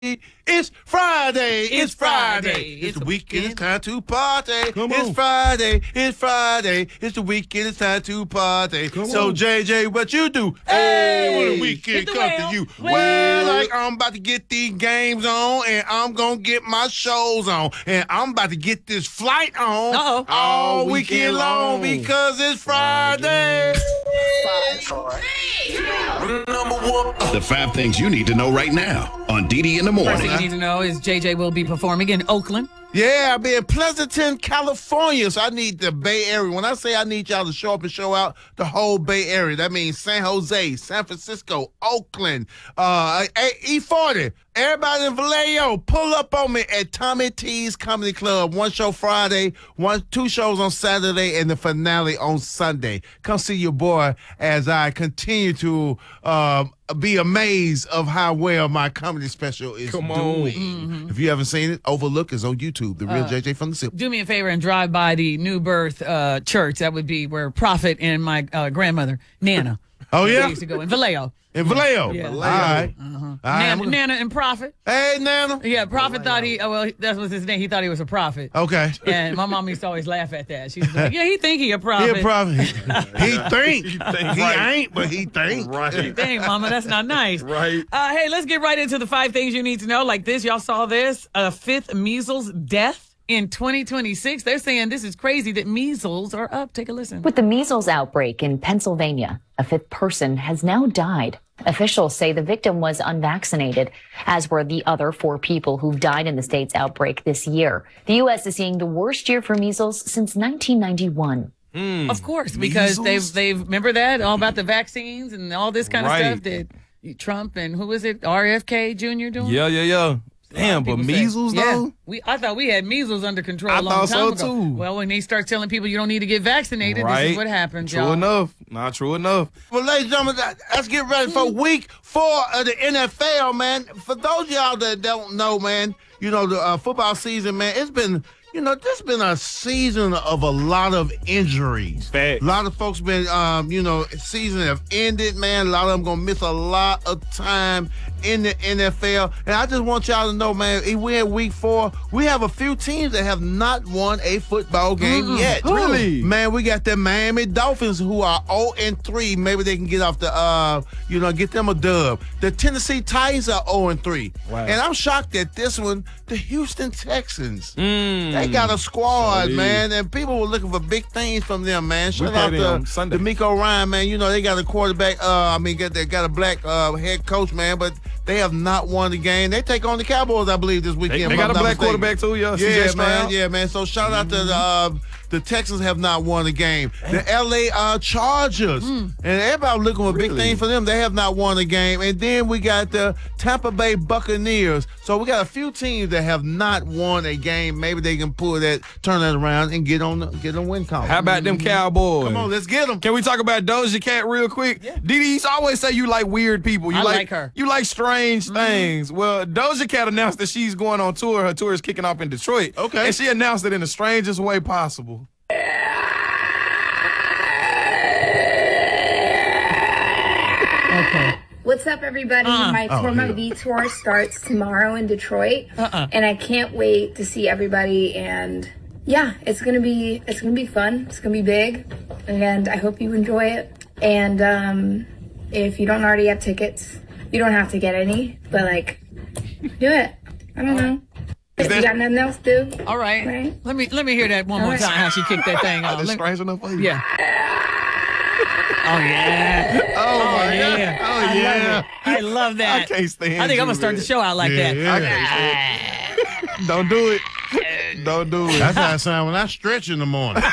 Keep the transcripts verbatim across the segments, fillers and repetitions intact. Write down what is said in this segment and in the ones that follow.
It's Friday. It's, It's Friday. Friday. It's, It's the a weekend. weekend. It's time to party. Come it's on. Friday. It's Friday. It's the weekend. It's time to party. Come so, on. J J, what you do? Hey, Hey, when the weekend hit the comes well. to you. Well. Well, like I'm about to get these games on, and I'm going to get my shows on, and I'm about to get this flight on Uh-oh. all All weekend, weekend long long. because it's Friday. The five things you need to know right now on D D in the First morning. thing you need to know is J J will be performing in Oakland. Yeah, I'll be in Pleasanton, California. So I need the Bay Area. When I say I need y'all to show up and show out, the whole Bay Area. That means San Jose, San Francisco, Oakland, uh, E forty. Everybody in Vallejo, pull up on me at Tommy T's Comedy Club. One show Friday, one, two shows on Saturday, and the finale on Sunday. Come see your boy as I continue to um, be amazed of how well my comedy special is Come on. doing. Mm-hmm. If you haven't seen it, Overlook is on YouTube. The Real J J from the Sip. Do me a favor and drive by the New Birth uh, Church. That would be where Prophet and my uh, grandmother, Nana, Oh, they yeah? used to go in Vallejo. In Vallejo. Yeah. All right. Uh-huh. All right, I'm Nana, gonna- Nana and Prophet. Hey, Nana. Yeah, Prophet thought he, oh, well, that was his name. He thought he was a prophet. Okay. And my mom used to always laugh at that. She's like, yeah, he think he a He prophet. a prophet. He think. He, think right. ain't, but he think. Right. Dang, mama, that's not nice. Right. Uh, hey, let's get right into the five things you need to know. Like this, y'all saw this, a fifth measles death in twenty twenty-six. They're saying this is crazy that measles are up. Take a listen. With the measles outbreak in Pennsylvania, a fifth person has now died. Officials say the victim was unvaccinated, as were the other four people who've died in the state's outbreak this year. The U S is seeing the worst year for measles since nineteen ninety-one. Of course, because Measles? they've they've remember that all about the vaccines and all this kind of Right. stuff that Trump and who was it, R F K Junior doing? Yeah, yeah, yeah. Damn, but People say- measles, yeah. though? We, I thought we had measles under control I a long thought time so, ago. too. Well, when they start telling people you don't need to get vaccinated, Right. this is what happens, True y'all. enough. Not true enough. Well, ladies and gentlemen, that- let's get ready for week four of the N F L, man. For those of y'all that don't know, man, you know, the uh, football season, man, it's been, you know, this has been a season of a lot of injuries. Facts. A lot of folks been, um, you know, season have ended, man. A lot of them going to miss a lot of time in the N F L. And I just want y'all to know, man, if we're in week four, we have a few teams that have not won a football game yet. Really? Man, we got the Miami Dolphins who are oh and three. Maybe they can get off the, uh, you know, get them a dub. The Tennessee Titans are oh and three. Wow. And I'm shocked at this one. The Houston Texans. Mm. They got a squad, Solid. man, and people were looking for big things from them, man. Shout play out them to Sunday. D'Amico Ryan, man. You know, they got a quarterback, uh, I mean, get- they got a black uh, head coach, man, but they have not won the game. They take on the Cowboys, I believe, this weekend. They, if they I'm got a not black mistaken. quarterback, too, yeah. C J Yeah, man. Stroud. Yeah, man. So shout out to the uh, the Texans have not won the game. The L A uh, Chargers, and everybody looking for big Really? things for them. They have not won the game. And then we got the Tampa Bay Buccaneers. So we got a few teams that have not won a game. Maybe they can pull that, turn that around, and get on the, get on win column. How about them Cowboys? Come on, let's get them. Can we talk about Doja Cat real quick? Yeah. Didi used to always say you like weird people. You I like, like her. You like strange things. Well, Doja Cat announced that she's going on tour. Her tour is kicking off in Detroit. Okay. And she announced it in the strangest way possible. Okay. What's up, everybody? Uh-uh. My Oh, tour, my yeah. V tour starts tomorrow in Detroit, Uh-uh. and I can't wait to see everybody. And yeah, it's gonna be it's gonna be fun. It's gonna be big, and I hope you enjoy it. And um, if you don't already have tickets, you don't have to get any, but like, do it. I don't know. If you got nothing else to do, All right. Right. Let me let me hear that one All more right. time, how she kicked that thing off. That's Let me- strange enough for you? yeah. Oh, yeah. Oh, my yeah. God. Oh, I yeah. love it. I love that. I can't stand I think I'm going you, to start the man. show out like Yeah, that. yeah. I can't stand it. Don't do it. Don't do it. That's how I sound when I stretch in the morning.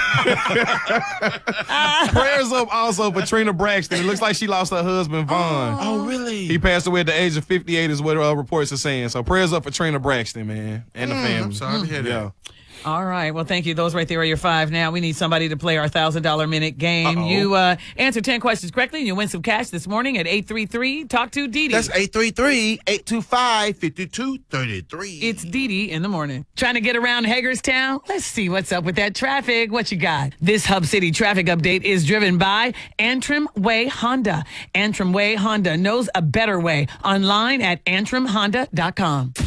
Prayers up also for Trina Braxton. It looks like she lost her husband, Vaughn. Oh, really? He passed away at the age of fifty-eight is what uh, reports are saying. So prayers up for Trina Braxton, man, and the family. I'm sorry to hear that. Yeah. All right. Well, thank you. Those right there are your five. Now we need somebody to play our one thousand dollars minute game. Uh-oh. You uh, answer ten questions correctly and you win some cash this morning at eight three three talk to Dee Dee. That's eight three three, eight two five, five two three three. It's Dee Dee in the morning. Trying to get around Hagerstown? Let's see what's up with that traffic. What you got? This Hub City traffic update is driven by Antrim Way Honda. Antrim Way Honda knows a better way. Online at antrim honda dot com.